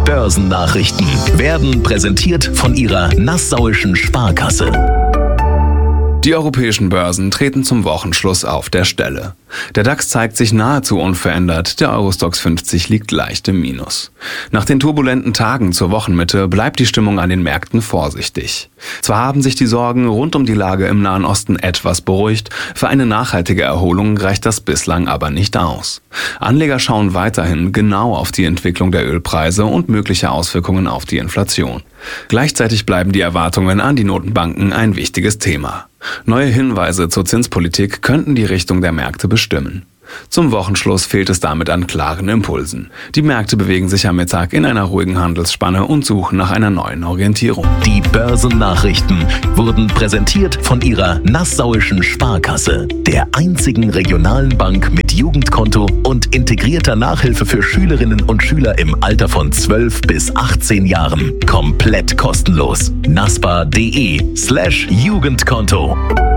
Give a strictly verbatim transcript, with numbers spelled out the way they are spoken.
Börsennachrichten werden präsentiert von Ihrer Nassauischen Sparkasse. Die europäischen Börsen treten zum Wochenschluss auf der Stelle. Der DAX zeigt sich nahezu unverändert, der Eurostoxx fünfzig liegt leicht im Minus. Nach den turbulenten Tagen zur Wochenmitte bleibt die Stimmung an den Märkten vorsichtig. Zwar haben sich die Sorgen rund um die Lage im Nahen Osten etwas beruhigt, für eine nachhaltige Erholung reicht das bislang aber nicht aus. Anleger schauen weiterhin genau auf die Entwicklung der Ölpreise und mögliche Auswirkungen auf die Inflation. Gleichzeitig bleiben die Erwartungen an die Notenbanken ein wichtiges Thema. Neue Hinweise zur Zinspolitik könnten die Richtung der Märkte bestimmen. Zum Wochenschluss fehlt es damit an klaren Impulsen. Die Märkte bewegen sich am Mittag in einer ruhigen Handelsspanne und suchen nach einer neuen Orientierung. Die Börsennachrichten wurden präsentiert von Ihrer Nassauischen Sparkasse, der einzigen regionalen Bank mit Jugendkonto und integrierter Nachhilfe für Schülerinnen und Schüler im Alter von zwölf bis achtzehn Jahren. Komplett kostenlos. naspa.de slash Jugendkonto.